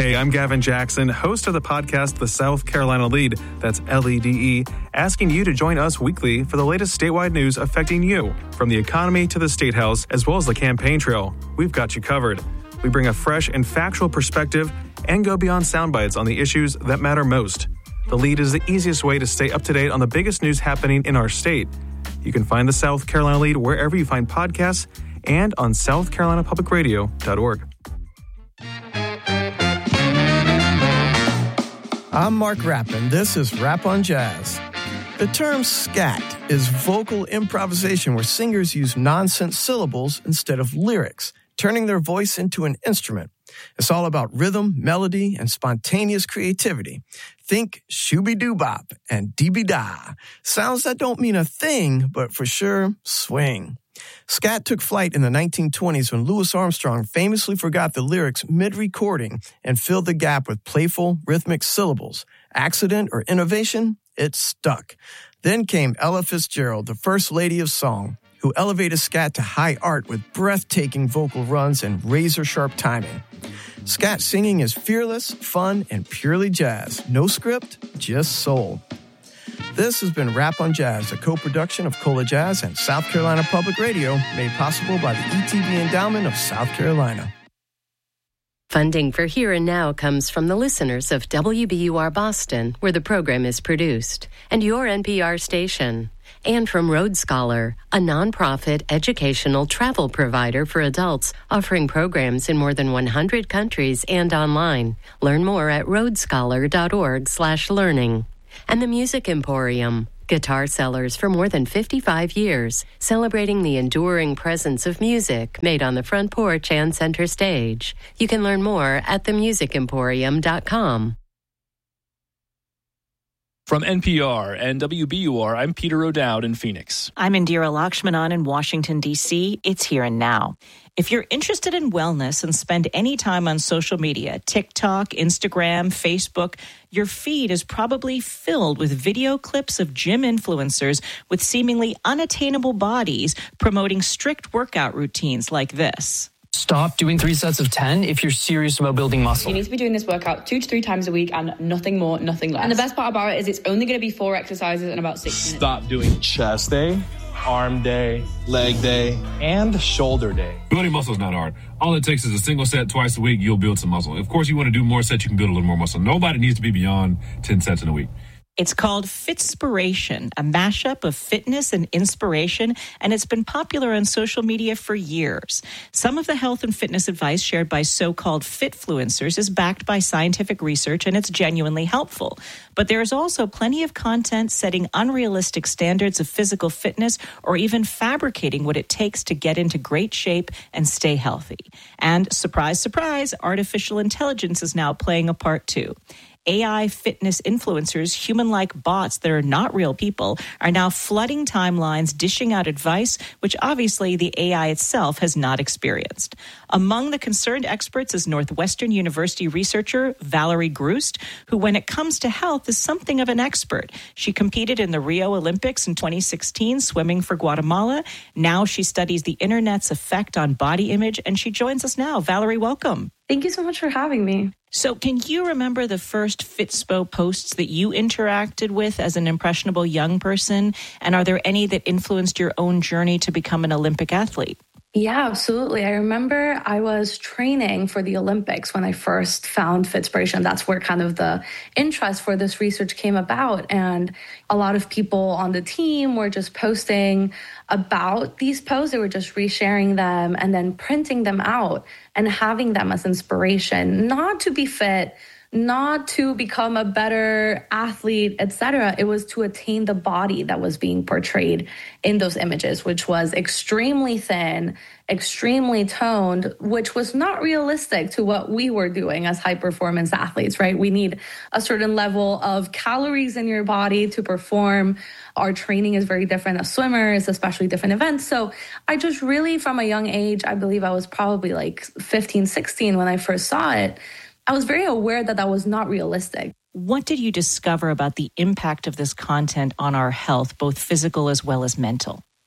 Hey, I'm Gavin Jackson, host of the podcast The South Carolina Lead, that's LEDE, asking you to join us weekly for the latest statewide news affecting you, from the economy to the State House, as well as the campaign trail. We've got you covered. We bring a fresh and factual perspective and go beyond sound bites on the issues that matter most. The Lead is the easiest way to stay up to date on the biggest news happening in our state. You can find the South Carolina Lead wherever you find podcasts and on southcarolinapublicradio.org. I'm Mark Rapp, and this is Rap on Jazz. The term scat is vocal improvisation where singers use nonsense syllables instead of lyrics, turning their voice into an instrument. It's all about rhythm, melody, and spontaneous creativity. Think shooby-doo-bop and dee-be-da. Sounds that don't mean a thing, but for sure, swing. Scat took flight in the 1920s when Louis Armstrong famously forgot the lyrics mid-recording and filled the gap with playful, rhythmic syllables. Accident or innovation? It stuck. Then came Ella Fitzgerald, the first lady of song, who elevated scat to high art with breathtaking vocal runs and razor-sharp timing. Scat singing is fearless, fun, and purely jazz. No script, just soul. This has been Rap on Jazz, a co-production of Cola Jazz and South Carolina Public Radio, made possible by the ETB Endowment of South Carolina. Funding for Here and Now comes from the listeners of WBUR Boston, where the program is produced, and your NPR station. And from Road Scholar, a nonprofit educational travel provider for adults offering programs in more than 100 countries and online. Learn more at roadscholar.org/learning. And the Music Emporium, guitar sellers for more than 55 years, celebrating the enduring presence of music made on the front porch and center stage. You can learn more at themusicemporium.com. From NPR and WBUR, I'm Peter O'Dowd in Phoenix. I'm Indira Lakshmanan in Washington, D.C. It's Here and Now. If you're interested in wellness and spend any time on social media, TikTok, Instagram, Facebook, your feed is probably filled with video clips of gym influencers with seemingly unattainable bodies promoting strict workout routines like this. Stop doing 3 sets of 10 if you're serious about building muscle. You need to be doing this workout 2 to 3 times a week and nothing more, nothing less. And the best part about it is it's only going to be 4 exercises in about 6 minutes. Stop doing chest day, arm day, leg day, and shoulder day. Building muscle is not hard. All it takes is a single set twice a week, you'll build some muscle. Of course, you want to do more sets, you can build a little more muscle. Nobody needs to be beyond 10 sets in a week. It's called Fitspiration, a mashup of fitness and inspiration, and it's been popular on social media for years. Some of the health and fitness advice shared by so-called fitfluencers is backed by scientific research, and it's genuinely helpful. But there is also plenty of content setting unrealistic standards of physical fitness or even fabricating what it takes to get into great shape and stay healthy. And surprise, surprise, artificial intelligence is now playing a part too. AI fitness influencers, human-like bots that are not real people, are now flooding timelines, dishing out advice, which obviously the AI itself has not experienced. Among the concerned experts is Northwestern University researcher Valerie Grust, who, when it comes to health, is something of an expert. She competed in the Rio Olympics in 2016, swimming for Guatemala. Now she studies the internet's effect on body image, and she joins us now. Valerie, welcome. Thank you so much for having me. So can you remember the first Fitspo posts that you interacted with as an impressionable young person? And are there any that influenced your own journey to become an Olympic athlete? Yeah, absolutely. I remember I was training for the Olympics when I first found Fitspiration. That's where kind of the interest for this research came about. And a lot of people on the team were just posting about these posts. They were just resharing them and then printing them out and having them as inspiration, not to be fit, not to become a better athlete, etc. It was to attain the body that was being portrayed in those images, which was extremely thin, extremely toned, which was not realistic to what we were doing as high-performance athletes, right? We need a certain level of calories in your body to perform. Our training is very different as swimmers, especially different events. So I just really, from a young age, I believe I was probably like 15, 16 when I first saw it, I was very aware that that was not realistic. What did you discover about the impact of this content on our health, both physical as well as mental?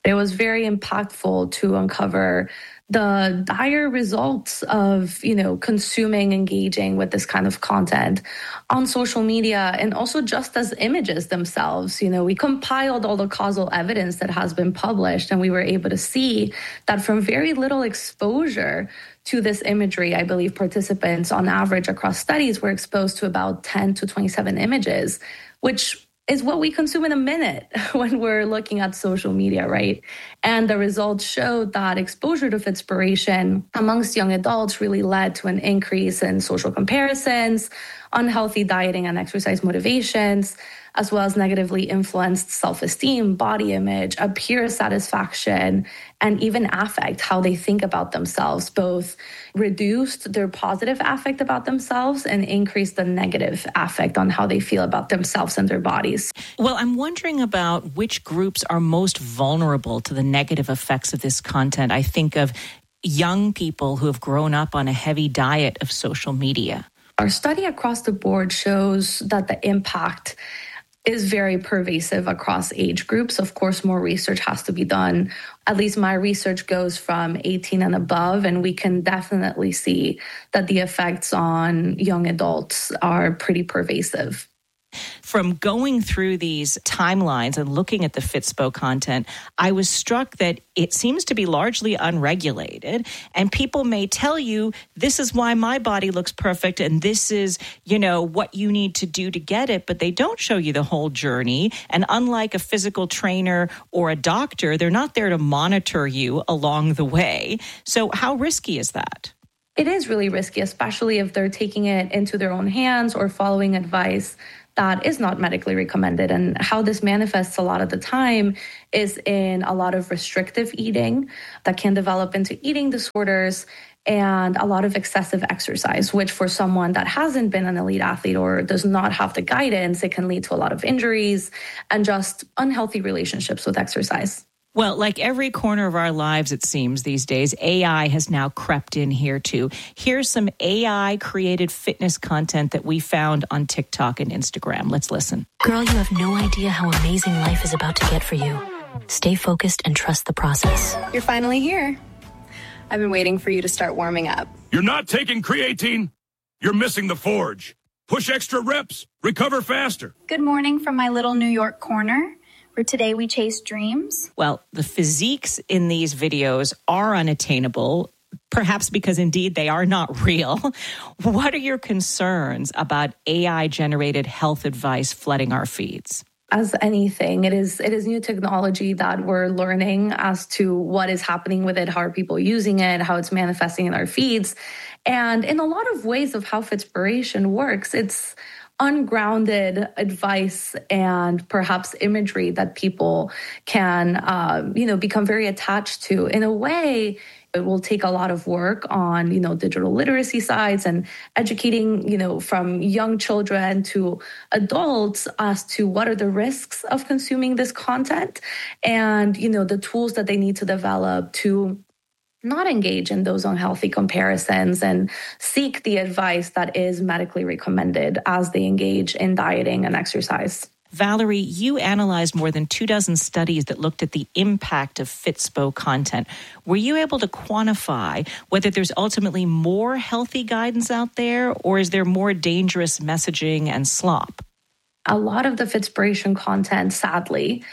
It was very impactful to uncover the dire results of, consuming, engaging with this kind of content on social media, and also just as images themselves. We compiled all the causal evidence that has been published, and we were able to see that from very little exposure to this imagery, I believe participants on average across studies were exposed to about 10 to 27 images, which is what we consume in a minute when we're looking at social media, right? And the results showed that exposure to Fitspiration amongst young adults really led to an increase in social comparisons, unhealthy dieting and exercise motivations, as well as negatively influenced self-esteem, body image, peer satisfaction, and even affect, how they think about themselves, both reduced their positive affect about themselves and increased the negative affect on how they feel about themselves and their bodies. Well, I'm wondering about which groups are most vulnerable to the negative effects of this content. I think of young people who have grown up on a heavy diet of social media. Our study across the board shows that the impact is very pervasive across age groups. Of course, more research has to be done. At least my research goes from 18 and above, and we can definitely see that the effects on young adults are pretty pervasive. From going through these timelines and looking at the Fitspo content, I was struck that it seems to be largely unregulated, and people may tell you, this is why my body looks perfect and this is, what you need to do to get it, but they don't show you the whole journey. And unlike a physical trainer or a doctor, they're not there to monitor you along the way. So how risky is that? It is really risky, especially if they're taking it into their own hands or following advice that is not medically recommended. And how this manifests a lot of the time is in a lot of restrictive eating that can develop into eating disorders, and a lot of excessive exercise, which for someone that hasn't been an elite athlete or does not have the guidance, it can lead to a lot of injuries and just unhealthy relationships with exercise. Well, like every corner of our lives, it seems these days, AI has now crept in here too. Here's some AI-created fitness content that we found on TikTok and Instagram. Let's listen. Girl, you have no idea how amazing life is about to get for you. Stay focused and trust the process. You're finally here. I've been waiting for you to start warming up. You're not taking creatine. You're missing the forge. Push extra reps. Recover faster. Good morning from my little New York corner, where today we chase dreams. Well, the physiques in these videos are unattainable, perhaps because indeed they are not real. What are your concerns about AI-generated health advice flooding our feeds? As anything, it is new technology that we're learning as to what is happening with it, how are people using it, how it's manifesting in our feeds. And in a lot of ways of how Fitspiration works, it's ungrounded advice and perhaps imagery that people can, become very attached to. In a way, it will take a lot of work on, digital literacy sites and educating, from young children to adults as to what are the risks of consuming this content and, the tools that they need to develop to not engage in those unhealthy comparisons and seek the advice that is medically recommended as they engage in dieting and exercise. Valerie, you analyzed more than 24 studies that looked at the impact of Fitspo content. Were you able to quantify whether there's ultimately more healthy guidance out there, or is there more dangerous messaging and slop? A lot of the Fitspiration content, sadly,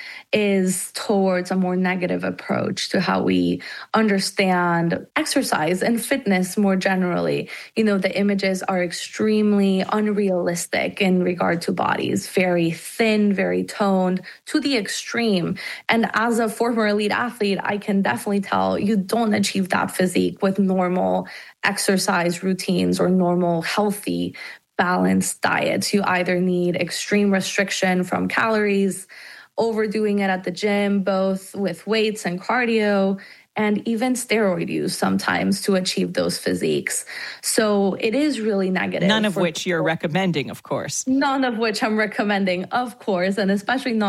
is towards a more negative approach to how we understand exercise and fitness more generally. The images are extremely unrealistic in regard to bodies, very thin, very toned, to the extreme. And as a former elite athlete, I can definitely tell you don't achieve that physique with normal exercise routines or normal healthy balanced diets. You either need extreme restriction from calories, overdoing it at the gym, both with weights and cardio, and even steroid use sometimes to achieve those physiques. So it is really negative. None of which you're recommending, of course. None of which I'm recommending, of course, and especially not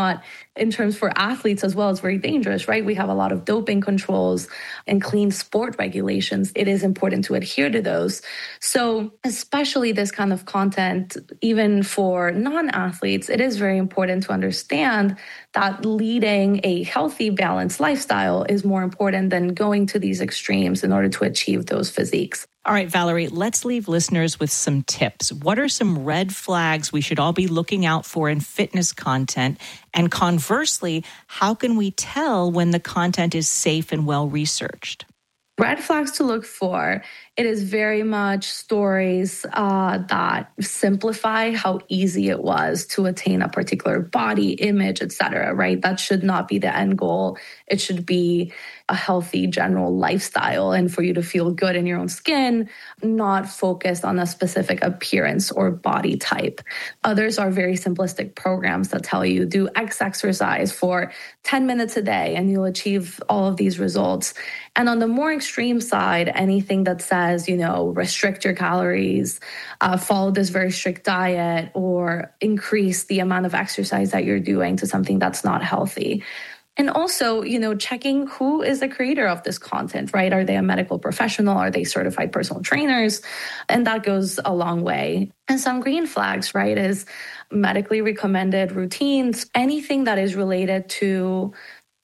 in terms for athletes as well, it's very dangerous, right? We have a lot of doping controls and clean sport regulations. It is important to adhere to those. So especially this kind of content, even for non-athletes, it is very important to understand that leading a healthy, balanced lifestyle is more important than going to these extremes in order to achieve those physiques. All right, Valerie, let's leave listeners with some tips. What are some red flags we should all be looking out for in fitness content? And conversely, how can we tell when the content is safe and well-researched? Red flags to look for. It is very much stories that simplify how easy it was to attain a particular body image, etc., right? That should not be the end goal. It should be a healthy general lifestyle and for you to feel good in your own skin, not focused on a specific appearance or body type. Others are very simplistic programs that tell you do X exercise for 10 minutes a day and you'll achieve all of these results. And on the more extreme side, anything that says, restrict your calories, follow this very strict diet, or increase the amount of exercise that you're doing to something that's not healthy. And also, checking who is the creator of this content, right? Are they a medical professional? Are they certified personal trainers? And that goes a long way. And some green flags, right, is medically recommended routines, anything that is related to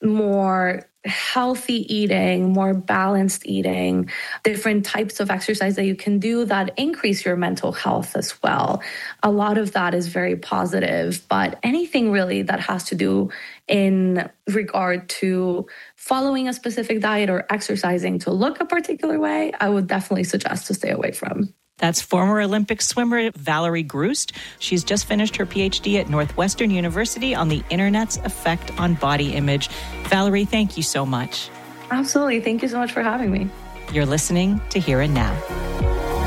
more healthy eating, more balanced eating, different types of exercise that you can do that increase your mental health as well. A lot of that is very positive, but anything really that has to do in regard to following a specific diet or exercising to look a particular way, I would definitely suggest to stay away from. That's former Olympic swimmer Valerie Grust. She's just finished her PhD at Northwestern University on the internet's effect on body image. Valerie, thank you so much. Absolutely. Thank you so much for having me. You're listening to Here and Now.